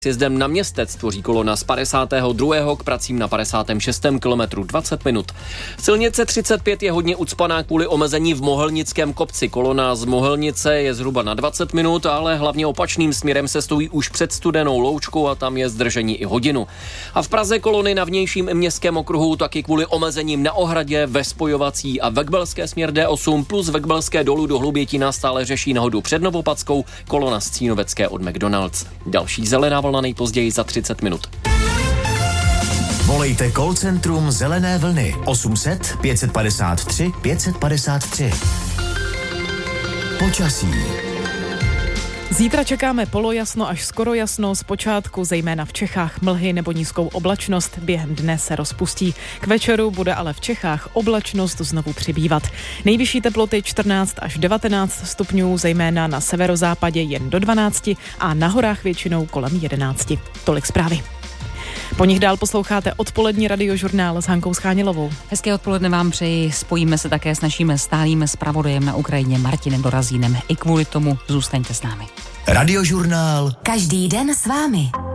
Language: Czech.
Sjezdem na Městec tvoří kolona z 52. k pracím na 56. kilometru 20 minut. Silnice 35 je hodně ucpaná kvůli omezení v Mohelnickém kopci. Kolona z Mohelnice je zhruba na 20 minut, ale hlavně opačným směrem se stojí už před Studenou Loučkou a tam je zdržení i hodinu. A v Praze kolony na vnějším městském okruhu taky kvůli omezením na Ohradě, ve spojovací a Vekbelské směr D8 plus Vekbelské dolů do Hlubětína stále řeší nehodu před Novopadskou, kolona z Cínovecké od McDonald's. Další zelená vlna nejpozději za 30 minut. Volejte call centrum Zelené vlny 800 553 553. Počasí. Zítra čekáme polojasno až skoro jasno, zpočátku zejména v Čechách mlhy nebo nízkou oblačnost, během dne se rozpustí. K večeru bude ale v Čechách oblačnost znovu přibývat. Nejvyšší teploty 14 až 19 stupňů, zejména na severozápadě jen do 12 a na horách většinou kolem 11. Tolik zprávy. Po nich dál posloucháte odpolední radiožurnál s Hankou Schánilovou. Hezké odpoledne vám přeji, spojíme se také s naším stálým zpravodajem na Ukrajině Martinem Dorazínem. I kvůli tomu zůstaňte s námi. Radiožurnál. Každý den s vámi.